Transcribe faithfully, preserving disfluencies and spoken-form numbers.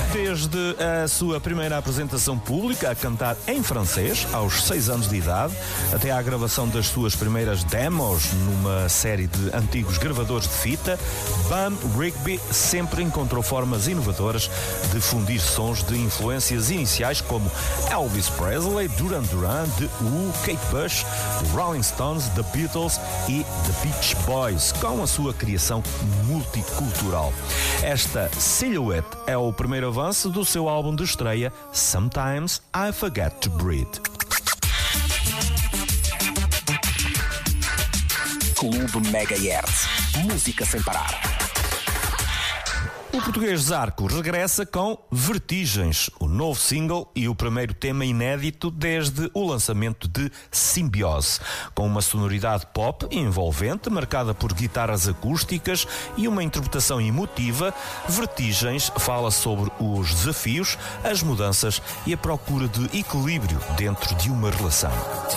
Desde a sua primeira apresentação pública a cantar em francês, aos seis anos de idade, até à gravação das suas primeiras demos numa série de antigos gravadores de fita, Bum Rigby sempre encontrou formas inovadoras de fundir sons de influências iniciais como Elvis Presley, Duran Duran, The Who, Kate Bush, Rolling Stones, The Beatles e The Beach Boys, com a sua criação multicultural. Esta Silhouette é o primeiro avanço do seu álbum de estreia Sometimes I Forget to Breathe. Clube Megahertz. Música sem parar. O português Zarco regressa com Vertigens, o novo single e o primeiro tema inédito desde o lançamento de Simbiose, com uma sonoridade pop envolvente, marcada por guitarras acústicas e uma interpretação emotiva. Vertigens fala sobre os desafios, as mudanças e a procura de equilíbrio dentro de uma relação.